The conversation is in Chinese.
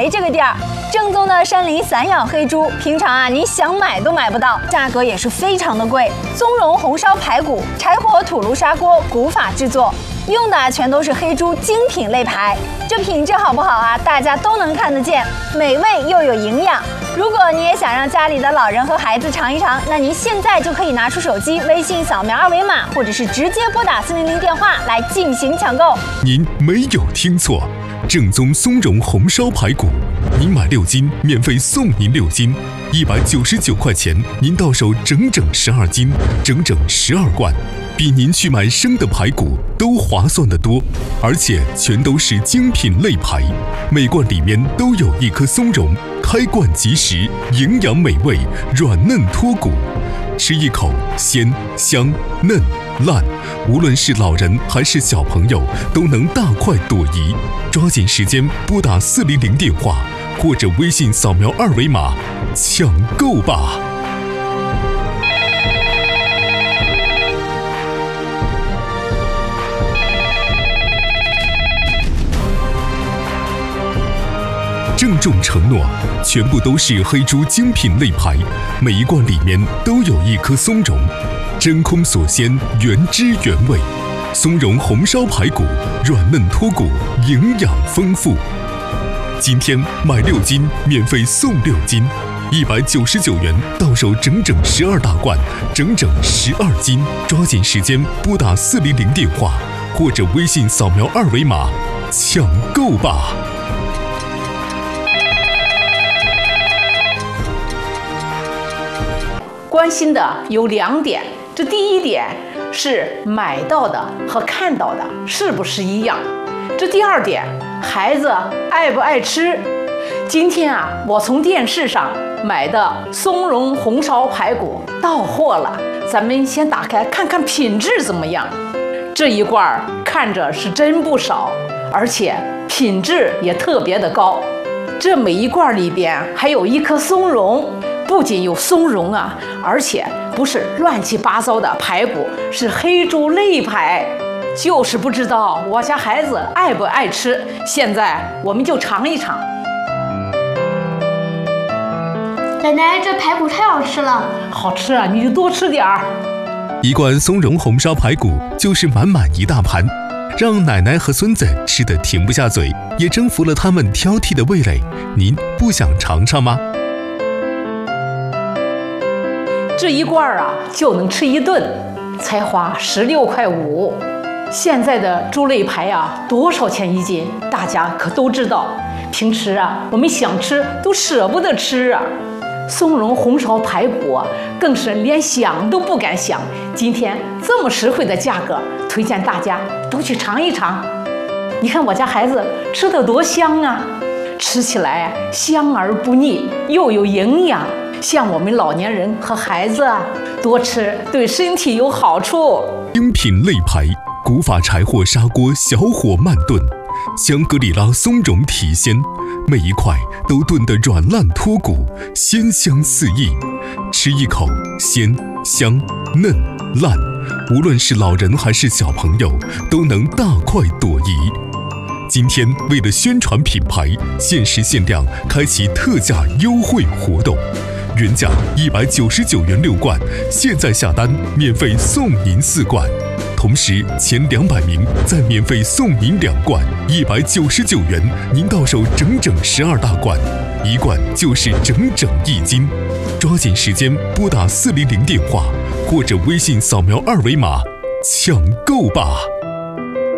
围这个地儿，正宗的山林散养黑猪，平常啊你想买都买不到，价格也是非常的贵。松茸红烧排骨，柴火土炉砂锅，古法制作，用的全都是黑猪精品肋排。这品质好不好啊？大家都能看得见，美味又有营养。如果你也想让家里的老人和孩子尝一尝，那您现在就可以拿出手机，微信扫描二维码，或者是直接拨打400电话来进行抢购。 您没有听错，正宗松茸红烧排骨，您买6斤免费送您6斤，199块钱，您到手整整12斤，整整12罐，比您去买生的排骨都划算得多，而且全都是精品肋排，每罐里面都有1颗松茸，开罐即食，营养美味，软嫩脱骨，吃一口鲜香嫩烂，无论是老人还是小朋友都能大快朵颐。抓紧时间拨打400电话，或者微信扫描二维码抢购吧。郑重承诺，全部都是黑猪精品肋排，每一罐里面都有1颗松茸，真空锁鲜，原汁原味。松茸红烧排骨，软嫩脱骨，营养丰富。今天买6斤免费送6斤，199元到手整整12大罐，整整12斤。抓紧时间拨打400电话，或者微信扫描二维码抢购吧。 关心的有2点，这第一点是买到的和看到的是不是一样，这第2点，孩子爱不爱吃。今天啊，我从电视上买的松茸红烧排骨到货了，咱们先打开看看品质怎么样。这一罐看着是真不少，而且品质也特别的高。这每一罐里边还有1颗松茸，不仅有松茸啊，而且不是乱七八糟的排骨，是黑猪肋排。就是不知道我家孩子爱不爱吃，现在我们就尝一尝。 奶奶，这排骨太好吃了。 好吃啊，你就多吃点儿。 一罐松茸红烧排骨就是满满一大盘，让奶奶和孙子吃得停不下嘴，也征服了他们挑剔的味蕾。您不想尝尝吗？ 这一罐啊就能吃1顿，才花16.5块。现在的猪肋排啊多少钱1斤？大家可都知道。平时啊我们想吃都舍不得吃啊。松茸红烧排骨啊更是连想都不敢想。今天这么实惠的价格，推荐大家都去尝一尝。你看我家孩子吃得多香啊，吃起来香而不腻，又有营养。像我们老年人和孩子啊，多吃对身体有好处。 精品肋排，古法柴火砂锅小火慢炖，香格里拉松茸提鲜，每一块都炖得软烂脱骨，鲜香四溢。吃一口鲜香嫩烂，无论是老人还是小朋友都能大快朵颐。今天为了宣传品牌，限时限量开启特价优惠活动，原价199元6罐，现在下单免费送您4罐，同时前200名再免费送您2罐，199元您到手整整12大罐，1罐就是整整1斤。抓紧时间拨打400电话，或者微信扫描二维码抢购吧。